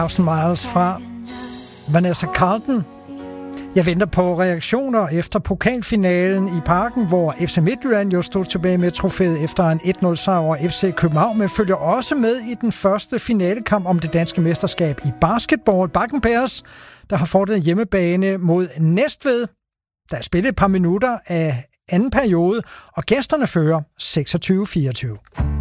1000 Miles fra Vanessa Carlton. Jeg venter på reaktioner efter pokalfinalen i Parken, hvor FC Midtjylland jo stod tilbage med trofæet efter en 1-0 sejr over FC København, men følger også med i den første finalekamp om det danske mesterskab i basketball. Bakken Bears, der har fået en hjemmebane mod Næstved. Der er spillet et par minutter af anden periode, og gæsterne fører 26-24.